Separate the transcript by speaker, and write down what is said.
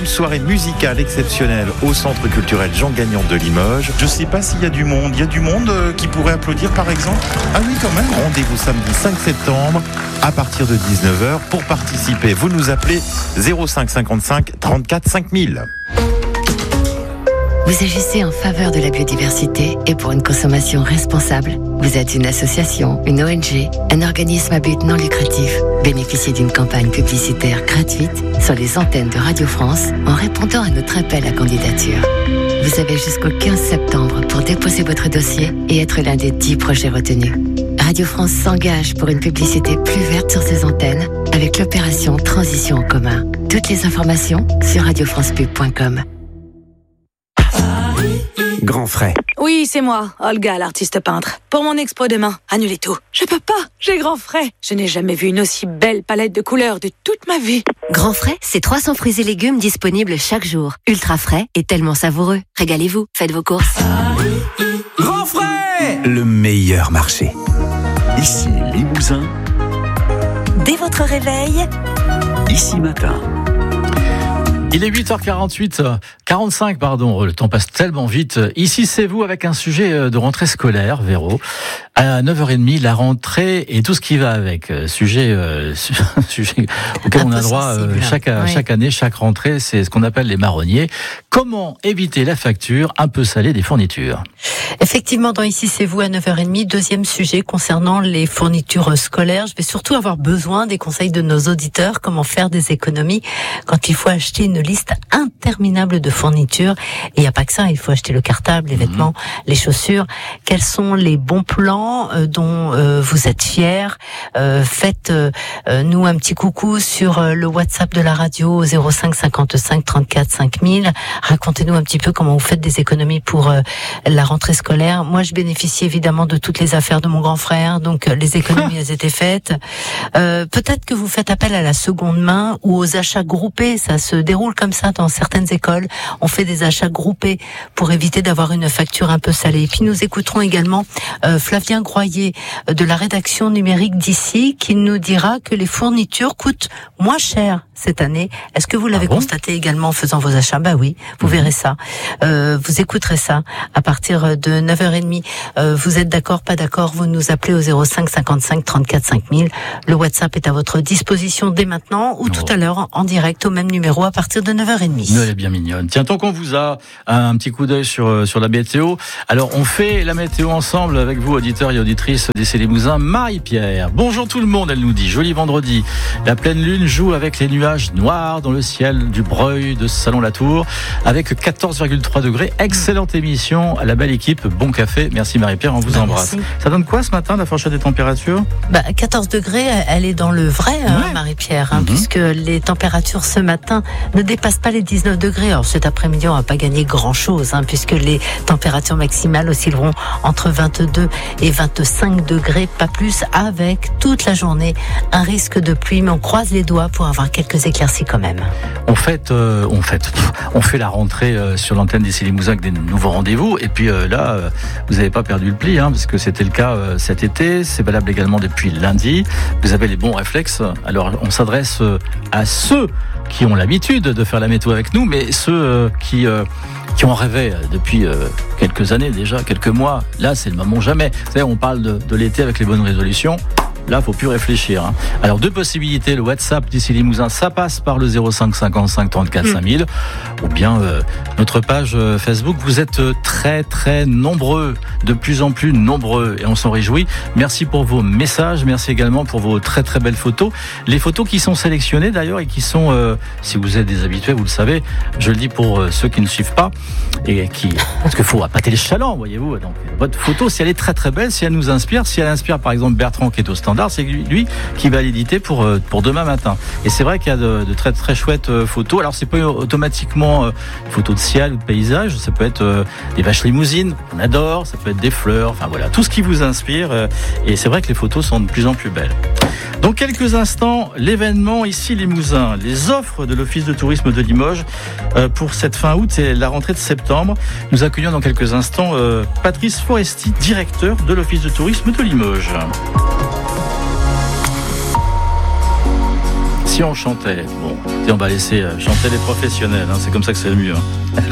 Speaker 1: une soirée musicale exceptionnelle au Centre culturel Jean Gagnon de Limoges. Je ne sais pas s'il y a du monde. Il y a du monde qui pourrait applaudir par exemple? Ah oui, quand même. Rendez-vous samedi 5 septembre à partir de 19h. Pour participer, vous nous appelez 05 55 34 5000.
Speaker 2: Vous agissez en faveur de la biodiversité et pour une consommation responsable. Vous êtes une association, une ONG, un organisme à but non lucratif. Bénéficiez d'une campagne publicitaire gratuite sur les antennes de Radio France en répondant à notre appel à candidature. Vous avez jusqu'au 15 septembre pour déposer votre dossier et être l'un des 10 projets retenus. Radio France s'engage pour une publicité plus verte sur ses antennes avec l'opération Transition en commun. Toutes les informations sur radiofrancepub.com.
Speaker 3: Grand frais.
Speaker 4: Oui, c'est moi, Olga, l'artiste peintre. Pour mon expo demain, annulez tout. Je peux pas, j'ai grand frais. Je n'ai jamais vu une aussi belle palette de couleurs de toute ma vie.
Speaker 5: Grand frais, c'est 300 fruits et légumes disponibles chaque jour. Ultra frais et tellement savoureux. Régalez-vous, faites vos courses.
Speaker 3: Grand frais, le meilleur marché.
Speaker 6: Ici Limousin.
Speaker 7: Dès votre réveil,
Speaker 6: Ici Matin.
Speaker 8: Il est 8h45, le temps passe tellement vite. Ici, c'est vous avec un sujet de rentrée scolaire, Véro. À 9h30, la rentrée et tout ce qui va avec. Sujet auquel on a droit chaque année, chaque rentrée, c'est ce qu'on appelle les marronniers. Comment éviter la facture un peu salée des fournitures?
Speaker 9: Effectivement, dans Ici c'est vous à 9h30, deuxième sujet concernant les fournitures scolaires. Je vais surtout avoir besoin des conseils de nos auditeurs, comment faire des économies quand il faut acheter une liste interminable de fournitures. Et il n'y a pas que ça, il faut acheter le cartable, les vêtements, les chaussures. Quels sont les bons plans dont vous êtes fiers? Faites-nous un petit coucou sur le WhatsApp de la radio 05 55 34 5000. Racontez-nous un petit peu comment vous faites des économies pour la rentrée scolaire. Moi, je bénéficie évidemment de toutes les affaires de mon grand frère, donc les économies elles étaient faites. Peut-être que vous faites appel à la seconde main ou aux achats groupés. Ça se déroule comme ça dans certaines écoles. On fait des achats groupés pour éviter d'avoir une facture un peu salée. Et puis nous écouterons également Flavien Groyer de la rédaction numérique d'Ici qui nous dira que les fournitures coûtent moins cher cette année. Est-ce que vous l'avez constaté également en faisant vos achats? Bah oui, vous verrez ça. Vous écouterez ça à partir de 9h30. Vous êtes d'accord, pas d'accord? Vous nous appelez au 05 55 34 5000. Le WhatsApp est à votre disposition dès maintenant ou tout à l'heure en direct au même numéro à partir de 9h30.
Speaker 8: Elle est bien mignonne. Tiens, tant qu'on vous a un petit coup d'œil sur la météo. Alors, on fait la météo ensemble avec vous, auditeurs et auditrices d'Ici Limousin. Marie-Pierre. Bonjour tout le monde, elle nous dit. Joli vendredi. La pleine lune joue avec les nuages noirs dans le ciel du Breuil de Salon-la-Tour avec 14,3 degrés. Excellente émission à la belle équipe. Bon café. Merci Marie-Pierre, on vous embrasse. Merci. Ça donne quoi ce matin, la fourchette des températures?
Speaker 9: 14 degrés, elle est dans le vrai, Marie-Pierre, puisque les températures ce matin ne dépassent pas les 19 degrés. Alors cet après-midi, on va pas gagner grand-chose, puisque les températures maximales oscilleront entre 22 et 25 degrés, pas plus, avec toute la journée un risque de pluie, mais on croise les doigts pour avoir quelques éclaircies quand même.
Speaker 8: On fait la rentrée sur l'antenne d'Ici Limousin avec des nouveaux rendez-vous, et puis là, vous n'avez pas perdu le pli, parce que c'était le cas cet été, c'est valable également depuis lundi. Vous avez les bons réflexes. Alors, on s'adresse à ceux qui ont l'habitude de faire la météo avec nous, mais ceux qui en rêvaient depuis quelques années déjà, quelques mois. Là, c'est le moment jamais. Vous savez, on parle de l'été avec les bonnes résolutions. Là, faut plus réfléchir. Alors, deux possibilités. Le WhatsApp d'Ici Limousin, ça passe par le 05 55 34 5000. Ou bien notre page Facebook. Vous êtes très, très nombreux. De plus en plus nombreux. Et on s'en réjouit. Merci pour vos messages. Merci également pour vos très, très belles photos. Les photos qui sont sélectionnées, d'ailleurs, et qui sont, si vous êtes des habitués, vous le savez. Je le dis pour ceux qui ne suivent pas. Parce qu'il faut appâter les chalands, voyez-vous. Donc, votre photo, si elle est très, très belle, si elle nous inspire, si elle inspire, par exemple, Bertrand qui est au standard, c'est lui qui va l'éditer pour demain matin. Et c'est vrai qu'il y a de très très chouettes photos. Alors c'est pas automatiquement photos de ciel ou de paysage, ça peut être des vaches limousines, on adore, ça peut être des fleurs, enfin voilà, tout ce qui vous inspire. Et c'est vrai que les photos sont de plus en plus belles. Dans quelques instants, l'événement Ici Limousin, les offres de l'Office de tourisme de Limoges pour cette fin août et la rentrée de septembre. Nous accueillons dans quelques instants Patrice Foresti, directeur de l'Office de tourisme de Limoges. Si on chantait, bon, écoutez, on va laisser chanter les professionnels, hein, c'est comme ça que c'est le mieux. Hein.